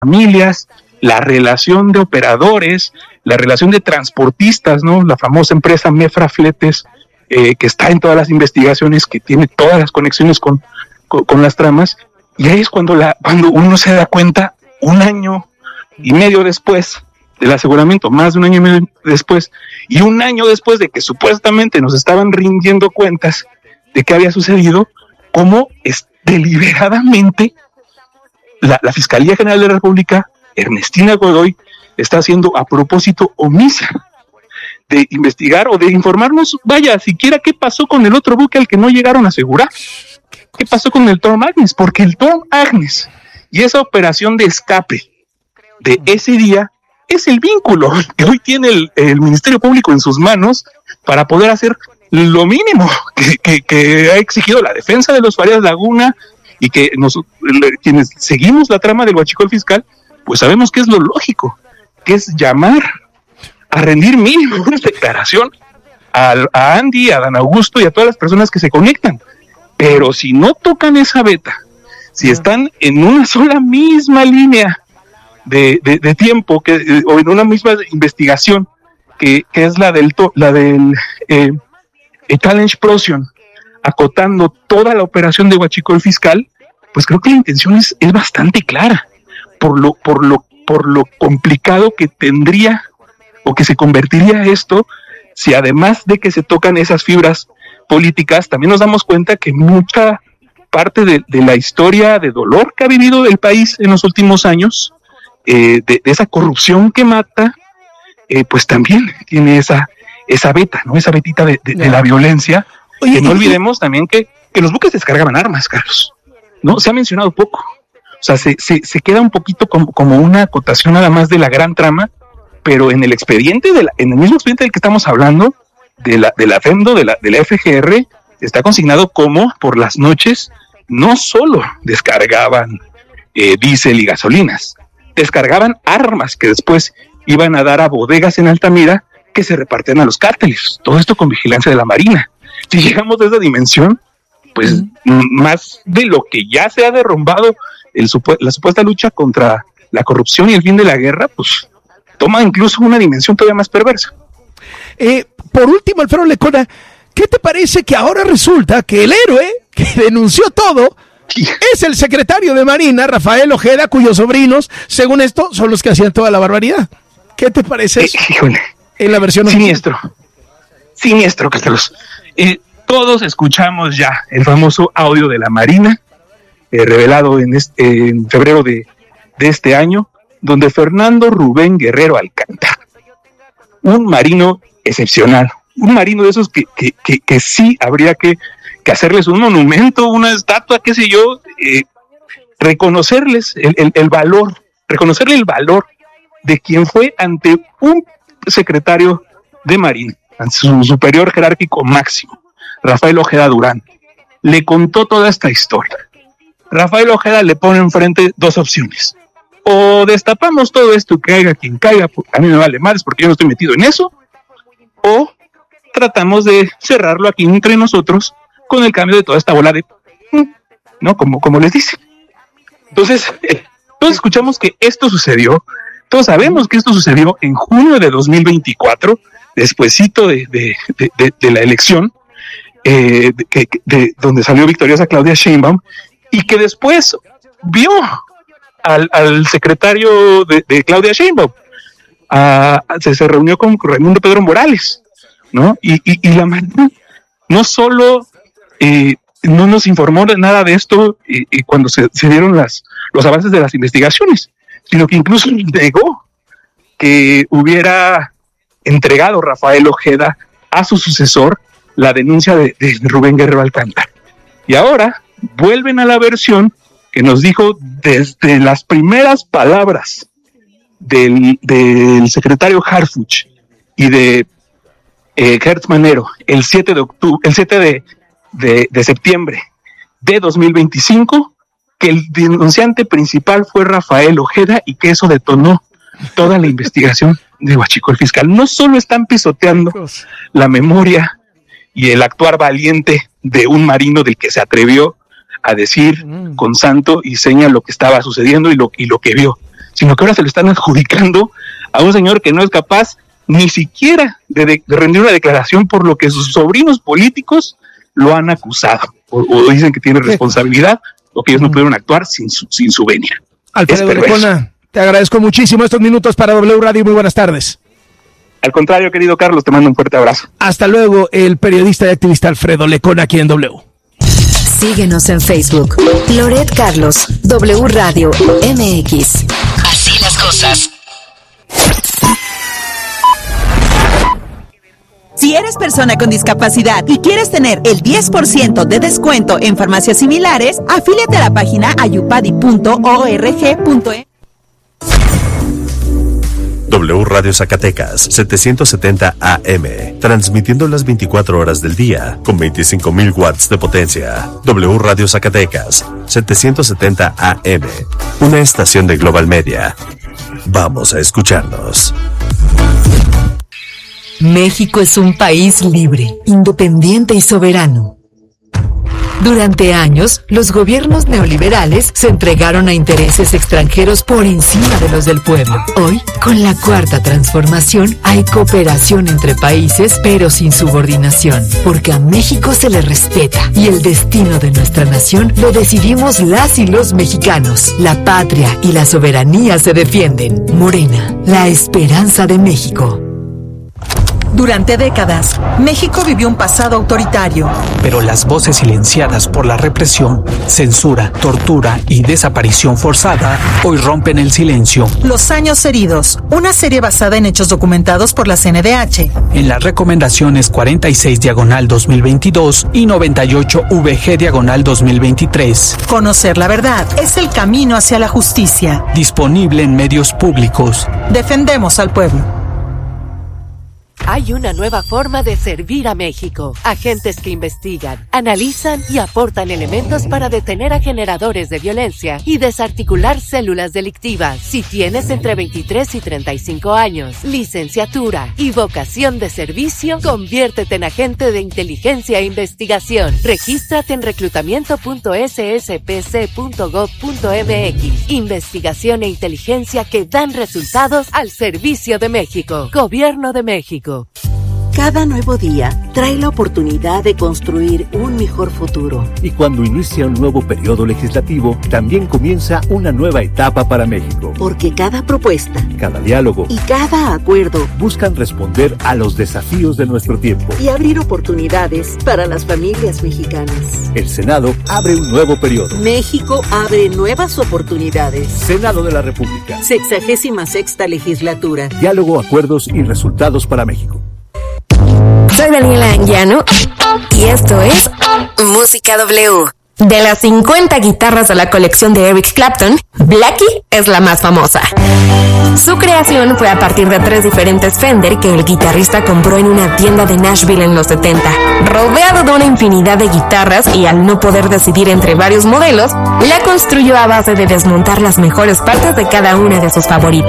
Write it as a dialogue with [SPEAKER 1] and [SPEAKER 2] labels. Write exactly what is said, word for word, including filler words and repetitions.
[SPEAKER 1] familias, la relación de operadores, la relación de transportistas, ¿no? La famosa empresa Mefra Fletes, eh, que está en todas las investigaciones, que tiene todas las conexiones con, con, con las tramas, y ahí es cuando, la, cuando uno se da cuenta, un año y medio después del aseguramiento, más de un año y medio después, y un año después de que supuestamente nos estaban rindiendo cuentas de qué había sucedido, cómo es deliberadamente la, la Fiscalía General de la República, Ernestina Godoy, está haciendo a propósito omisa de investigar o de informarnos, vaya, siquiera qué pasó con el otro buque al que no llegaron a asegurar, qué pasó con el Torm Agnes, porque el Torm Agnes y esa operación de escape de ese día es el vínculo que hoy tiene el, el Ministerio Público en sus manos para poder hacer lo mínimo que, que, que ha exigido la defensa de los Farías Laguna, y que nos, quienes seguimos la trama del huachicol fiscal, pues sabemos que es lo lógico, que es llamar a rendir mínimo una declaración a, a Andy, a Dan Augusto y a todas las personas que se conectan. Pero si no tocan esa veta, si están en una sola misma línea de, de, de tiempo, que, o en una misma investigación, que, que es la del, to, la del eh, Challenge Procyon, acotando toda la operación de huachicol fiscal, pues creo que la intención es, es bastante clara, por lo, por lo, por lo complicado que tendría o que se convertiría esto, si además de que se tocan esas fibras políticas, también nos damos cuenta que mucha parte de, de la historia de dolor que ha vivido el país en los últimos años, eh, de, de esa corrupción que mata, eh, pues también tiene esa, esa veta, ¿no? Esa vetita de, de, de la violencia. Oye, que no olvidemos también que, que los buques descargaban armas, Carlos, ¿no? Se ha mencionado poco. O sea, se, se, se queda un poquito como, como una acotación nada más de la gran trama, pero en el expediente, de la, en el mismo expediente del que estamos hablando, de la, de la FEMDO, de la, de la F G R, está consignado como por las noches no solo descargaban eh, diésel y gasolinas, descargaban armas que después iban a dar a bodegas en Altamira que se repartían a los cárteles. Todo esto con vigilancia de la Marina. Si llegamos a esa dimensión, pues uh-huh. m- más de lo que ya se ha derrumbado el supu- la supuesta lucha contra la corrupción y el fin de la guerra, pues toma incluso una dimensión todavía más perversa.
[SPEAKER 2] Eh, por último, Alfredo Lecona, ¿qué te parece que ahora resulta que el héroe que denunció todo sí. es el secretario de Marina, Rafael Ojeda, cuyos sobrinos, según esto, son los que hacían toda la barbaridad? ¿Qué te parece eso?
[SPEAKER 1] Eh, híjole.
[SPEAKER 2] En la versión
[SPEAKER 1] siniestro, oficial. Siniestro, Carlos. Eh, todos escuchamos ya el famoso audio de la Marina, eh, revelado en, este, en febrero de, de este año, donde Fernando Rubén Guerrero Alcántara, un marino excepcional, un marino de esos que, que, que, que sí habría que, que hacerles un monumento, una estatua, qué sé yo, eh, reconocerles el, el, el valor, reconocerle el valor de quien fue ante un secretario de Marina, ante su superior jerárquico máximo, Rafael Ojeda Durán. Le contó toda esta historia. Rafael Ojeda le pone enfrente dos opciones: o destapamos todo esto, que caiga quien caiga, a mí me vale más porque yo no estoy metido en eso, o tratamos de cerrarlo aquí entre nosotros con el cambio de toda esta bola de, ¿no? Como, como les dice. Entonces, eh, todos escuchamos que esto sucedió, todos sabemos que esto sucedió en junio de dos mil veinticuatro, despuesito de, de, de, de, de la elección, eh, de, de, de donde salió victoriosa Claudia Sheinbaum, y que después vio al, al secretario de, de Claudia Sheinbaum, a, a, se, se reunió con Raimundo Pedro Morales, ¿no? Y, y, y la Marina no solo eh, no nos informó de nada de esto y, y cuando se, se dieron las, los avances de las investigaciones, sino que incluso negó que hubiera entregado Rafael Ojeda a su sucesor la denuncia de, de Rubén Guerrero Alcántara. Y ahora vuelven a la versión que nos dijo desde las primeras palabras del, del secretario Harfuch y de eh, Hertz Manero el siete de octubre, el siete de, de, de septiembre de dos mil veinticinco, que el denunciante principal fue Rafael Ojeda y que eso detonó toda la investigación de huachicol fiscal. No solo están pisoteando la memoria y el actuar valiente de un marino del que se atrevió a decir mm. con santo y seña lo que estaba sucediendo y lo, y lo que vio, sino que ahora se lo están adjudicando a un señor que no es capaz ni siquiera de, de, de rendir una declaración por lo que sus sobrinos políticos lo han acusado, o, o dicen que tiene responsabilidad, o que ellos no pudieron actuar sin su, sin su venia.
[SPEAKER 2] Alfredo Lecona, te agradezco muchísimo estos minutos para W Radio, muy buenas tardes.
[SPEAKER 1] Al contrario, querido Carlos, te mando un fuerte abrazo.
[SPEAKER 2] Hasta luego, el periodista y activista Alfredo Lecona aquí en W.
[SPEAKER 3] Síguenos en Facebook, Loret Carlos, W Radio M X. Así las cosas.
[SPEAKER 4] Si eres persona con discapacidad y quieres tener el diez por ciento de descuento en farmacias similares, afíliate a la página ayupadi punto org punto e.
[SPEAKER 5] W Radio Zacatecas, setecientos setenta A M, transmitiendo las veinticuatro horas del día, con veinticinco mil watts de potencia. W Radio Zacatecas, setecientos setenta A M, una estación de Global Media. Vamos a escucharnos.
[SPEAKER 3] México es un país libre, independiente y soberano. Durante años, los gobiernos neoliberales se entregaron a intereses extranjeros por encima de los del pueblo. Hoy, con la cuarta transformación, hay cooperación entre países, pero sin subordinación, porque a México se le respeta y el destino de nuestra nación lo decidimos las y los mexicanos. La patria y la soberanía se defienden. Morena, la esperanza de México.
[SPEAKER 4] Durante décadas, México vivió un pasado autoritario.
[SPEAKER 6] Pero las voces silenciadas por la represión, censura, tortura y desaparición forzada hoy rompen el silencio.
[SPEAKER 4] Los años heridos, una serie basada en hechos documentados por la C N D H.
[SPEAKER 6] En las recomendaciones cuarenta y seis diagonal dos mil veintidós y noventa y ocho V G diagonal dos mil veintitrés.
[SPEAKER 4] Conocer la verdad es el camino hacia la justicia.
[SPEAKER 6] Disponible en medios públicos.
[SPEAKER 4] Defendemos al pueblo.
[SPEAKER 7] Hay una nueva forma de servir a México. Agentes que investigan, analizan y aportan elementos para detener a generadores de violencia y desarticular células delictivas. Si tienes entre veintitrés y treinta y cinco años, licenciatura y vocación de servicio, conviértete en agente de inteligencia e investigación. Regístrate en reclutamiento punto s s p c punto gov punto m x. Investigación e inteligencia que dan resultados al servicio de México. Gobierno de México.
[SPEAKER 8] Cada nuevo día trae la oportunidad de construir un mejor futuro.
[SPEAKER 9] Y cuando inicia un nuevo periodo legislativo, también comienza una nueva etapa para México.
[SPEAKER 8] Porque cada propuesta,
[SPEAKER 9] cada diálogo
[SPEAKER 8] y cada acuerdo
[SPEAKER 9] buscan responder a los desafíos de nuestro tiempo
[SPEAKER 8] y abrir oportunidades para las familias mexicanas.
[SPEAKER 9] El Senado abre un nuevo periodo.
[SPEAKER 8] México abre nuevas oportunidades.
[SPEAKER 9] Senado de la República.
[SPEAKER 8] Sexagésima sexta legislatura.
[SPEAKER 9] Diálogo, acuerdos y resultados para México.
[SPEAKER 10] Soy Daniela Anguiano y esto es Música W. De las cincuenta guitarras de la colección de Eric Clapton, Blackie es la más famosa. Su creación fue a partir de tres diferentes Fender que el guitarrista compró en una tienda de Nashville en los setenta. Rodeado de una infinidad de guitarras y al no poder decidir entre varios modelos, la construyó a base de desmontar las mejores partes de cada una de sus favoritas.